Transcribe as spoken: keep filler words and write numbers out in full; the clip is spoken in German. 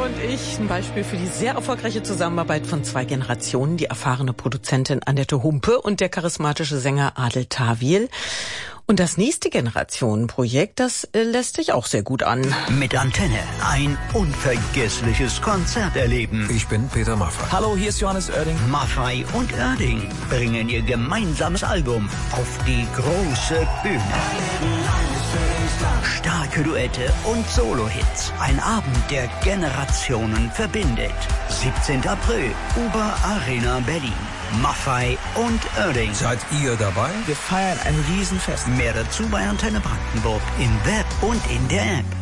und ich, ein Beispiel für die sehr erfolgreiche Zusammenarbeit von zwei Generationen, die erfahrene Produzentin Annette Humpe und der charismatische Sänger Adel Tawil. Und das nächste Generationenprojekt, das äh, lässt sich auch sehr gut an. Mit Antenne ein unvergessliches Konzert erleben. Ich bin Peter Maffay. Hallo, hier ist Johannes Oerding. Maffay und Oerding bringen ihr gemeinsames Album auf die große Bühne. Starke Duette und Solo-Hits. Ein Abend, der Generationen verbindet. siebzehnten April, Uber Arena Berlin. Maffay und Oerding. Seid ihr dabei? Wir feiern ein Riesenfest. Mehr dazu bei Antenne Brandenburg im Web und in der App.